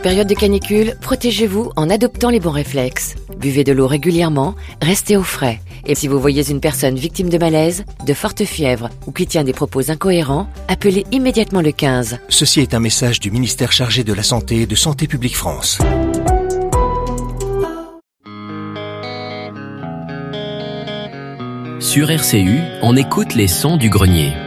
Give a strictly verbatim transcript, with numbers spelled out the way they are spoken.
période de canicule, protégez-vous en adoptant les bons réflexes. Buvez de l'eau régulièrement, restez au frais. Et si vous voyez une personne victime de malaise, de forte fièvre ou qui tient des propos incohérents, appelez immédiatement le quinze. Ceci est un message du ministère chargé de la Santé et de Santé publique France. Sur R C U, on écoute les sons du grenier.